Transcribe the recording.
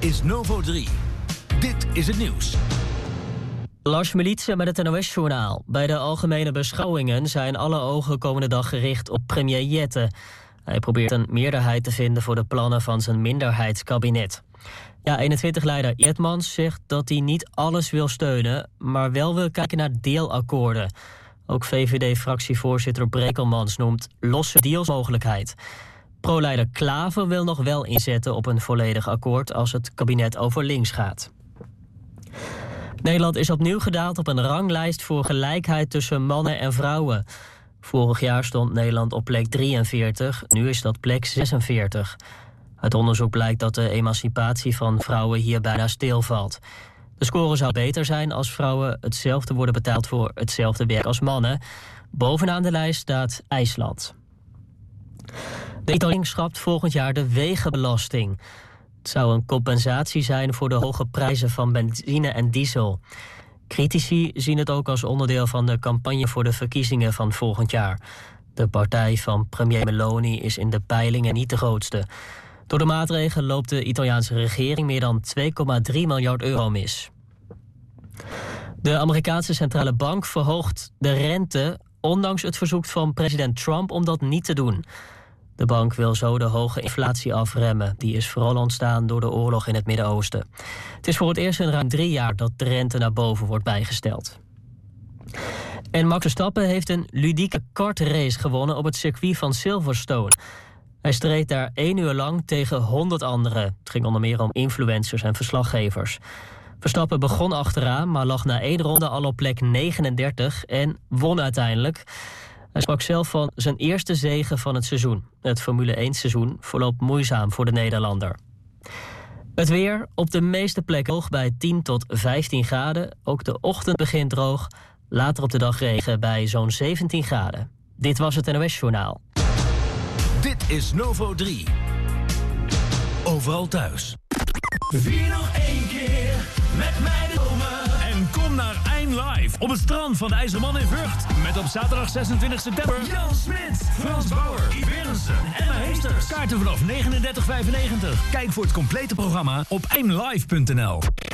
is Novo 3. Dit is het nieuws. Lars Militse met het NOS-journaal. Bij de algemene beschouwingen zijn alle ogen komende dag gericht op premier Jette. Hij probeert een meerderheid te vinden voor de plannen van zijn minderheidskabinet. Ja-21-leider Eertmans zegt dat hij niet alles wil steunen, maar wel wil kijken naar deelakkoorden. Ook VVD-fractievoorzitter Brekelmans noemt losse deals mogelijkheid. Pro-leider Klaver wil nog wel inzetten op een volledig akkoord als het kabinet over links gaat. Nederland is opnieuw gedaald op een ranglijst voor gelijkheid tussen mannen en vrouwen. Vorig jaar stond Nederland op plek 43, nu is dat plek 46. Uit onderzoek blijkt dat de emancipatie van vrouwen hier bijna stilvalt. De score zou beter zijn als vrouwen hetzelfde worden betaald voor hetzelfde werk als mannen. Bovenaan de lijst staat IJsland. De Italiaan schrapt volgend jaar de wegenbelasting. Het zou een compensatie zijn voor de hoge prijzen van benzine en diesel. Critici zien het ook als onderdeel van de campagne voor de verkiezingen van volgend jaar. De partij van premier Meloni is in de peilingen niet de grootste. Door de maatregelen loopt de Italiaanse regering meer dan 2,3 miljard euro mis. De Amerikaanse centrale bank verhoogt de rente, ondanks het verzoek van president Trump om dat niet te doen. De bank wil zo de hoge inflatie afremmen. Die is vooral ontstaan door de oorlog in het Midden-Oosten. Het is voor het eerst in ruim 3 jaar dat de rente naar boven wordt bijgesteld. En Max Verstappen heeft een ludieke kartrace gewonnen op het circuit van Silverstone. Hij streed daar 1 uur lang tegen 100 anderen. Het ging onder meer om influencers en verslaggevers. Verstappen begon achteraan, maar lag na 1 ronde al op plek 39 en won uiteindelijk. Hij sprak zelf van zijn eerste zege van het seizoen. Het Formule 1-seizoen verloopt moeizaam voor de Nederlander. Het weer op de meeste plekken droog bij 10 tot 15 graden. Ook de ochtend begint droog. Later op de dag regen bij zo'n 17 graden. Dit was het NOS-journaal. Dit is Novo 3. Overal thuis. Vier nog 1 keer met mij de zomer. En kom naar Eindlive op het strand van de IJzerman in Vught. Met op zaterdag 26 september Jan Smit, Frans Bauer, Yves Berensen, Emma Heesters. Kaarten vanaf 39,95. Kijk voor het complete programma op eindlive.nl.